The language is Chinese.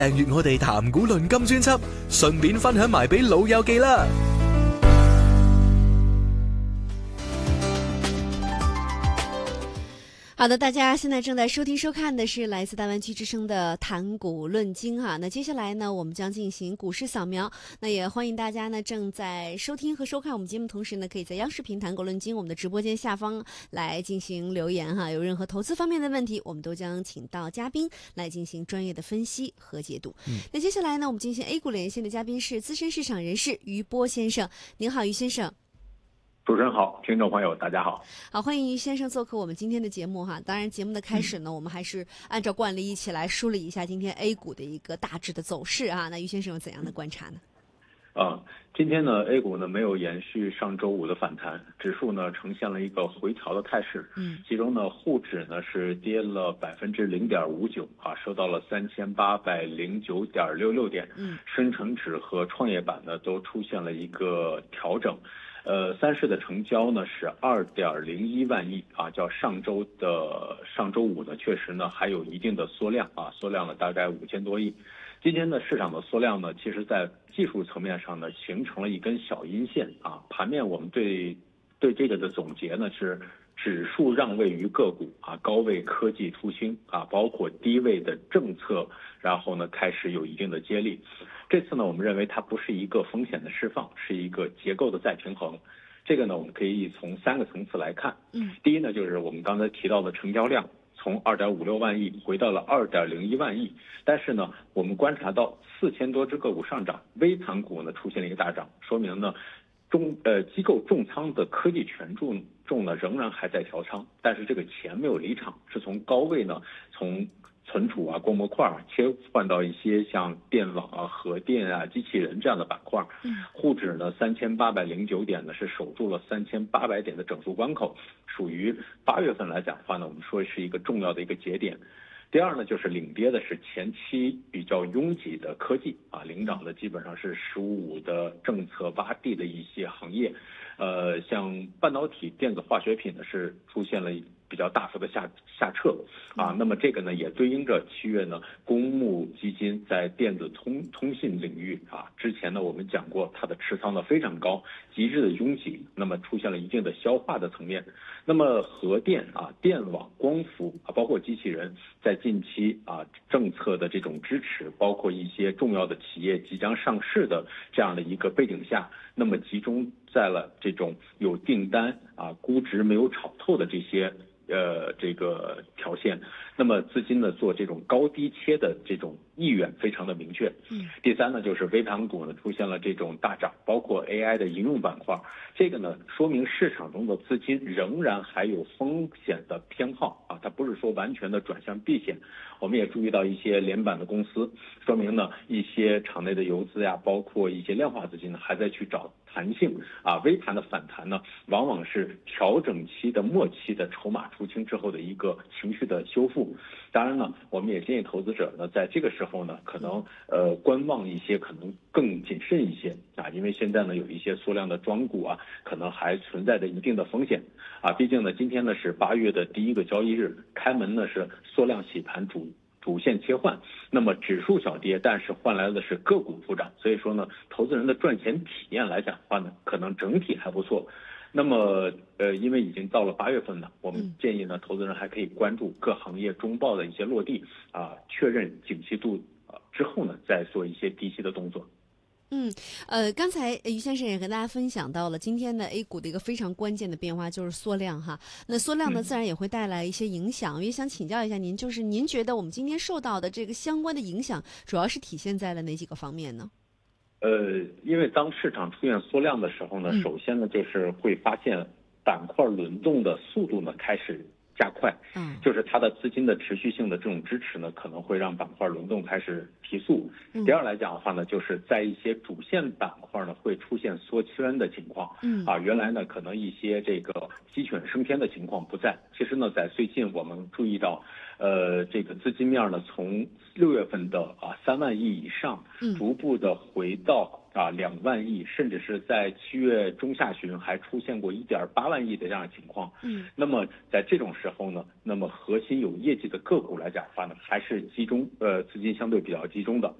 訂閱我哋談股論金專輯，順便分享埋俾老友記啦。 好的，大家现在正在收听收看的是来自大湾区之声的谈股论金哈。那接下来呢，我们将进行股市扫描。那也欢迎大家呢正在收听和收看我们节目，同时呢，可以在央视频谈股论金我们的直播间下方来进行留言哈。有任何投资方面的问题，我们都将请到嘉宾来进行专业的分析和解读。那接下来呢，我们进行 A 股连线的嘉宾是资深市场人士于波先生。您好，于先生。 主持人好，听众朋友大家好。 好，欢迎于先生做客我们今天的节目哈。当然，节目的开始呢，我们还是按照惯例一起来梳理一下今天 A 股的一个大致的走势啊。那于先生有怎样的观察呢？ 今天呢 A 股呢没有延续上周五的反弹，指数呢呈现了一个回调的态势。其中呢沪指呢是跌了0.59%收到了3809.66点。深成指和创业板呢都出现了一个调整。三市的成交呢是2.01万亿较上周五呢确实呢还有一定的缩量缩量了大概5000多亿。今天的市场的缩量呢，其实在技术层面上呢形成了一根小阴线盘面我们对这个的总结呢是指数让位于个股高位科技出清包括低位的政策，然后呢开始有一定的接力。这次呢我们认为它不是一个风险的释放，是一个结构的再平衡。这个呢我们可以从3个层次来看。第一呢就是我们刚才提到的成交量从2.56万亿回到了2.01万亿，但是呢我们观察到4000多只个股上涨，微盘股呢出现了一个大涨，说明呢机构重仓的科技权重呢仍然还在调仓，但是这个钱没有离场，是从高位呢从存储光模块切换到一些像电网核电机器人这样的板块。沪指呢3809点呢是守住了3800点的整数关口，属于8月份来讲的话呢，我们说是一个重要的一个节点。第二呢就是领跌的是前期比较拥挤的科技领涨的基本上是15的政策洼地的一些行业。像半导体、电子化学品呢是出现了比较大幅的下撤那么这个呢也对应着7月呢公募基金在电子通信领域之前呢我们讲过它的持仓呢非常高，极致的拥挤，那么出现了一定的消化的层面。那么核电电网、光伏包括机器人，在近期政策的这种支持，包括一些重要的企业即将上市的这样的一个背景下，那么集中在了这种有订单估值没有炒透的这些这个条线，那么资金呢做这种高低切的这种意愿非常的明确。第三呢就是微盘股呢出现了这种大涨，包括 AI 的应用板块，这个呢说明市场中的资金仍然还有风险的偏好它不是说完全的转向避险。我们也注意到一些连板的公司，说明呢一些场内的游资包括一些量化资金呢还在去找弹性微盘的反弹呢往往是调整期的末期的筹码出清之后的一个情绪的修复。当然呢我们也建议投资者呢在这个时候呢可能观望一些，可能更谨慎一些因为现在呢有一些缩量的庄股可能还存在着一定的风险毕竟呢今天呢是8月的第一个交易日，开门呢是缩量洗盘主线切换，那么指数小跌，但是换来的是个股普涨，所以说呢投资人的赚钱体验来讲的话呢可能整体还不错。那么因为已经到了8月份了，我们建议呢投资人还可以关注各行业中报的一些落地确认景气度之后呢再做一些低吸的动作。 刚才于先生也跟大家分享到了今天的 A 股的一个非常关键的变化，就是缩量哈。那缩量呢，自然也会带来一些影响。我也想请教一下您，就是您觉得我们今天受到的这个相关的影响，主要是体现在了哪几个方面呢？ 因为当市场出现缩量的时候呢，首先呢就是会发现板块轮动的速度呢开始加快，就是它的资金的持续性的这种支持呢，可能会让板块轮动开始提速。第二来讲的话呢，就是在一些主线板块呢会出现缩圈的情况。原来呢可能一些这个鸡犬升天的情况不在。其实呢，在最近我们注意到，这个资金面呢从6月份的3万亿以上，逐步的回到 2万亿，甚至是在7月中下旬还出现过1.8万亿的这样的情况。那么在这种时候呢，那么核心有业绩的个股来讲的话呢，还是资金相对比较集中的。